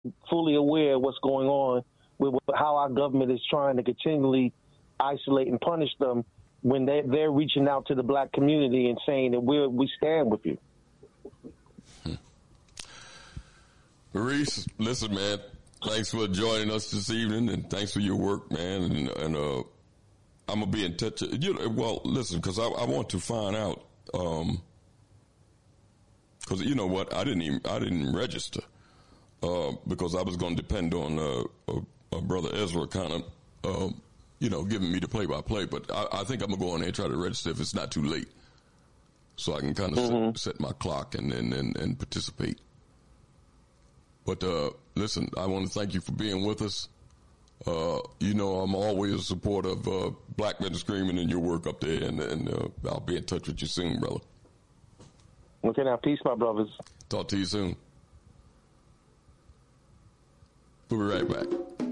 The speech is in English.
fully aware of what's going on with how our government is trying to continually isolate and punish them when they're reaching out to the black community and saying that we stand with you. Maurice, listen, man, thanks for joining us this evening, and thanks for your work, man. And I'm gonna be in touch. Well, listen, because I want to find out. Because you know what, I didn't register because I was going to depend on Brother Ezra kind of giving me the play-by-play. But I think I'm gonna go on there and try to register if it's not too late, so I can kind of set my clock and participate. But listen, I want to thank you for being with us. I'm always a supporter of Black Men Screaming and your work up there, and I'll be in touch with you soon, brother. Okay, now, peace, my brothers. Talk to you soon. We'll be right back.